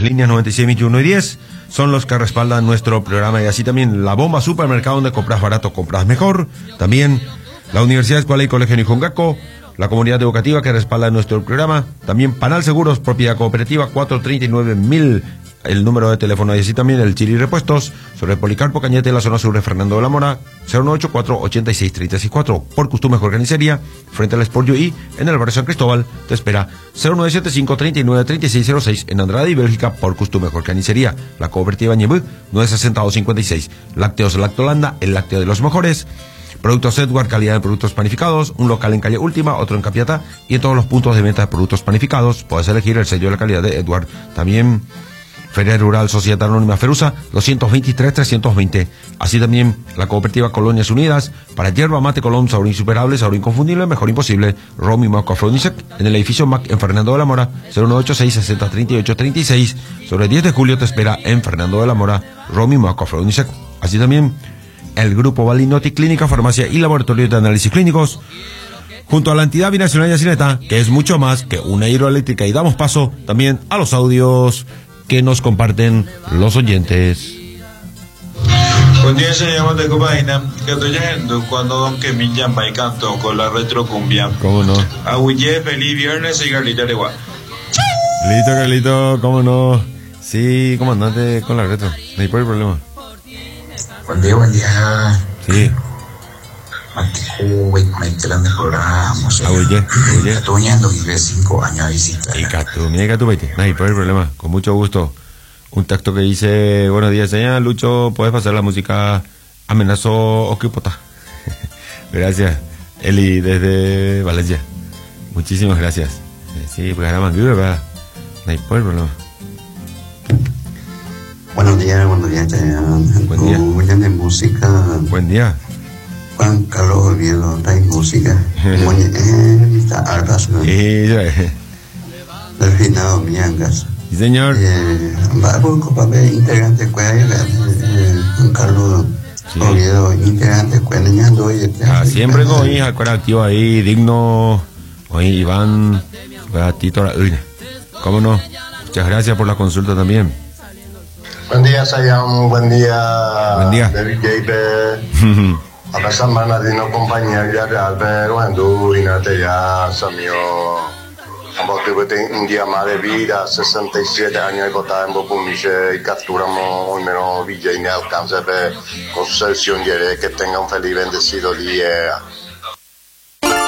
líneas 96, 21 y 10 son los que respaldan nuestro programa, y así también La Bomba Supermercado, donde compras barato, compras mejor. También la Universidad Escuela y Colegio Nijungaco, la comunidad educativa que respalda nuestro programa. También Panal Seguros, propiedad cooperativa, 439.000 el número de teléfono, y así también el Chili Repuestos, sobre Policarpo Cañete, la zona sur de Fernando de la Mora, 098-486-364. Por Costumbre Carnicería, frente al Sport UI, en el barrio San Cristóbal, te espera 0975-393606, en Andrade y Bélgica. Por Costumbre Carnicería, la cooperativa Ñebú, 96256. Lácteos Lactolanda, el lácteo de los mejores. Productos Edward, calidad de productos panificados, un local en calle Última, otro en Capiatá, y en todos los puntos de venta de productos panificados puedes elegir el sello de la calidad de Edward. También Feria Rural Sociedad Anónima Ferusa, 223-320. Así también la cooperativa Colonias Unidas, para yerba mate Colón, sabor insuperable, sabor inconfundible, mejor imposible. Romy Mac Afrodisec, en el edificio Mac en Fernando de la Mora, 0986-6038-36. Sobre el 10 de julio te espera en Fernando de la Mora, Romy Mac Afrodisec. Así también el Grupo Balinotti, Clínica, Farmacia y Laboratorio de Análisis Clínicos, junto a la entidad binacional Yacineta, que es mucho más que una hidroeléctrica. Y damos paso también a los audios que nos comparten los oyentes. Buen día, se llama de Copaina, que estoy llegando cuando Don Kevin llama y canto con la retrocumbia. ¿Cómo no? Aguille, feliz viernes y Carlita de Gua. Listo, Carlito, ¿cómo no? Sí, comandante, con la retro, no hay problema. Buen día. Sí. Grande programa. Oye. Catuñando, vive 5 años a visitar. Y Catu, baite. No hay problema, con mucho gusto. Un texto que dice: buenos días, señor Lucho, ¿puedes pasar la música Amenazo Oquipota? Gracias, Eli, desde Valencia. Muchísimas gracias. Sí, pues ahora más vive, ¿verdad? No hay problema. Buenos días. Buen día. De música. Buen día. Juan Carlos Oviedo, trae música. Está Argas, ¿no? Del finado Miangas. Sí, señor. Va por Copa B, integrante Juan Carlos Oviedo, integrante Cueneñando. Siempre con hija, activo ahí, digno. Oye, Iván, Tito, ¿cómo no? Muchas gracias por la consulta también. Buen día, Sayam. Buen día. David Jaber. A pesar de no compañía ya real, pero ando y nate ya, Samio. Ambos que un día más de vida, 67 años y votar en Bopumiche y capturamos un menos Villa y no alcance con su selección. Que tenga un feliz bendecido día.